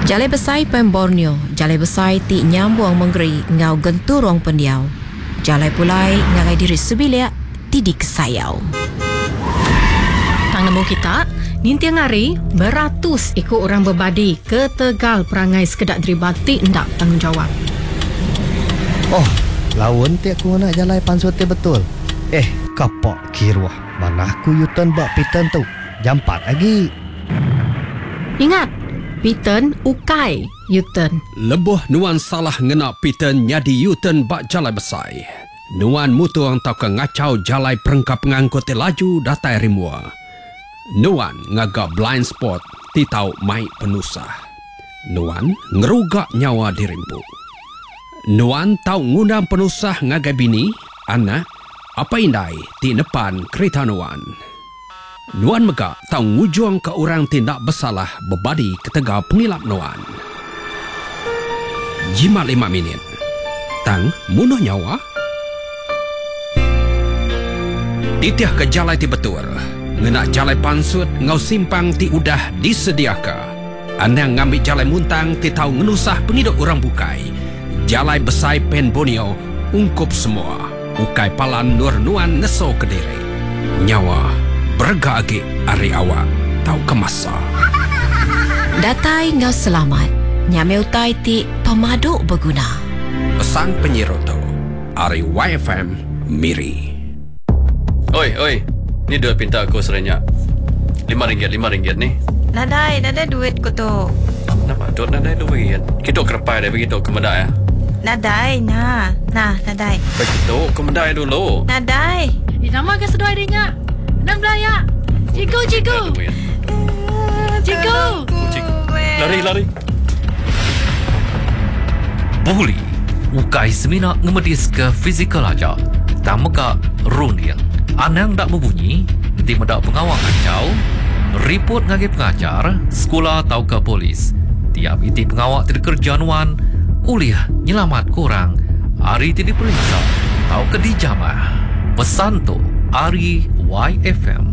Jalai besai pen Borneo, jalai besai ti nyambung menggeri ngau genturong pendiau. Jalai pulai ngagai diri sebilia ti di kesayau. Tang nemu kita, ninti ngari beratus ikut orang berbadi ke Tegal perangai sekedak deribati ndak tanggungjawab. Oh, lawan ti aku nak jalai pansut betul. Kapok kirwah. Mana aku yutan bak pitan tu. Jam 4 lagi. Ingat, Piten ukai Yuten. Lebuh nuan salah ngena Piten nyadi Yuten bak jalai besai. Nuan mutuang tau ke ngacau jalai perengkap pengangkut laju datai rimua. Nuan ngagak blind spot ti tau mai penusah. Nuan ngerugak nyawa dirimpu. Nuan tau ngundang penusah ngagai bini, anak, apa indai ti depan kereta Nuan. Nuan megak tau ngujung ke orang tindak bersalah berbadi ke Tegal pengilap Nuan. Jimat 5 minit. Tang munuh nyawa. Titiah ke jalai ti betul. Ngena jalai pansut ngau simpang ti udah disediaka. Anang ngambil jalai muntang ti tau ngenusah penghidup orang bukai. Jalai besai pen Borneo ungkup semua. Ukai palan nur Nuan ngeso ke diri. Nyawa berga agi ari awak tau kemasa. Datai ngau selamat. Nyame utai ti pemaduk berguna. Pesan penyiroto ari YFM Miri. Oi, ni duit pinta aku serenyak. RM5 ni. Nadai duit ko tu. Nampak duk nadai duit. Kita kerepai dah begitu ke medai ya. Nadai, nah, nadai. Begitu ke medai dulu. Nadai. Nama ke sedoi dia. Nang belaya. Cigu. Lari. Buli ukai semina ngemedis ke fizikal aja. Tak meka rundiang. Anang tak berbunyi, nanti medak pengawal kacau. Report ngagi pengajar, sekolah atau ke polis. Tiap iti pengawal tidak kerja Nuan, uliah nyelamat korang. Hari tidak diperiksa, atau ke dijamah. Pesan tu, Ari YFM.